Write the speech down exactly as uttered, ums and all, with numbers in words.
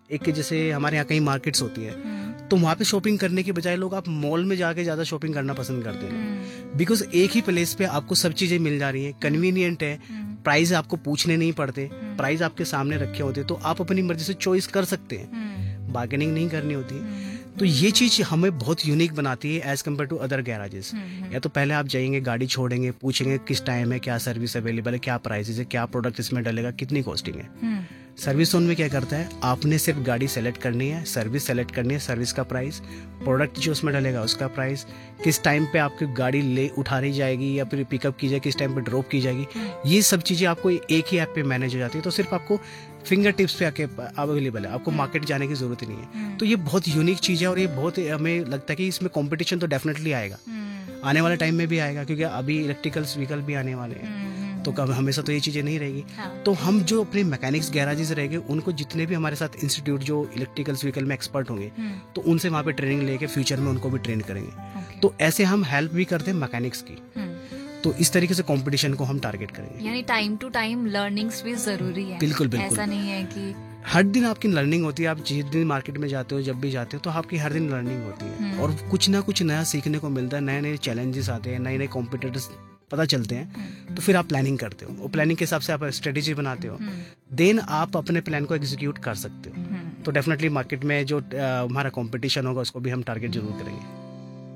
एक जैसे हमारे यहाँ कई मार्केट्स होती है, तो वहाँ पे शॉपिंग करने के बजाय लोग आप मॉल में जाके ज़्यादा शॉपिंग करना पसंद करते हैं, बिकॉज एक ही प्लेस पे आपको सब चीज़ें मिल जा रही हैं, कन्वीनियंट है, प्राइस आपको पूछने नहीं पड़ते, प्राइस आपके सामने रखे होते, तो आप अपनी मर्जी से चॉइस कर सकते हैं, बार्गेनिंग नहीं करनी होती। तो ये चीज़ हमें बहुत यूनिक बनाती है as compare to other garages. या तो पहले आप जाएंगे, गाड़ी छोड़ेंगे, पूछेंगे किस टाइम है, क्या सर्विस अवेलेबल है, क्या प्राइसेस है, क्या प्रोडक्ट इसमें डलेगा, कितनी कॉस्टिंग है। सर्विस जोन में क्या करता है, आपने सिर्फ गाड़ी सेलेक्ट करनी है, सर्विस सेलेक्ट करनी है, सर्विस का प्राइस, प्रोडक्ट जो उसमें डलेगा उसका प्राइस, किस टाइम पे आपकी गाड़ी ले उठा रही जाएगी या फिर पिकअप की जाएगी, किस टाइम पे ड्रॉप की जाएगी, ये सब चीज़ें आपको एक ही ऐप पे मैनेज हो जाती है। तो सिर्फ आपको फिंगर टिप्स पे आके अवेलेबल है, आपको मार्केट जाने की जरूरत ही नहीं है। तो ये बहुत यूनिक चीज़ है और ये बहुत हमें लगता है कि इसमें कॉम्पिटिशन तो डेफिनेटली आएगा, आने वाले टाइम में भी आएगा, क्योंकि अभी इलेक्ट्रिकल्स व्हीकल भी आने वाले हैं, तो कब हमेशा तो ये चीज़ें नहीं रहेगी। हाँ। तो हम जो अपने मैकेनिक्स गैराजेस रहेंगे, उनको जितने भी हमारे साथ इंस्टीट्यूट जो इलेक्ट्रिकल्स व्हीकल में एक्सपर्ट होंगे, तो उनसे वहाँ पे ट्रेनिंग लेके फ्यूचर में उनको भी ट्रेन करेंगे। तो ऐसे हम हेल्प भी करते हैं मैकेनिक्स की। तो इस तरीके से कंपटीशन को हम टारगेट करेंगे। यानी टाइम टू टाइम लर्निंग्स भी जरूरी है। बिल्कुल बिल्कुल, ऐसा नहीं है कि हर दिन आपकी लर्निंग होती है। आप जिस दिन मार्केट में जाते हो, जब भी जाते हो, तो आपकी हर दिन लर्निंग होती है और कुछ ना कुछ नया सीखने को मिलता है, नए नए चैलेंजेस आते हैं, नए नए कॉम्पिटिटर्स पता चलते हैं। तो फिर आप प्लानिंग करते हो और प्लानिंग के हिसाब से आप स्ट्रेटेजी बनाते हो, देन आप अपने प्लान को एग्जीक्यूट कर सकते हो। तो डेफिनेटली मार्केट में जो हमारा कंपटीशन होगा उसको भी हम टारगेट जरूर करेंगे।